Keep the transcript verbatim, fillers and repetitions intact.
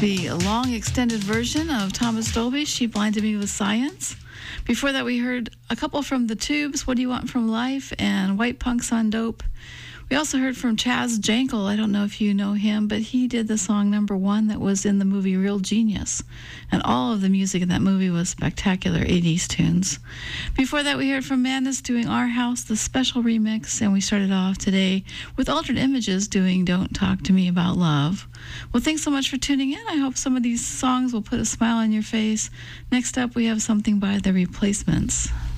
the long extended version of Thomas Dolby, She Blinded Me with Science. Before that, we heard a couple from The Tubes, What Do You Want From Life, and White Punks on Dope. We also heard from Chaz Jankel. I don't know if you know him, but he did the song Number One that was in the movie Real Genius. And all of the music in that movie was spectacular eighties tunes. Before that, we heard from Madness doing Our House, the special remix. And we started off today with Altered Images doing Don't Talk to Me About Love. Well, thanks so much for tuning in. I hope some of these songs will put a smile on your face. Next up, we have something by The Replacements.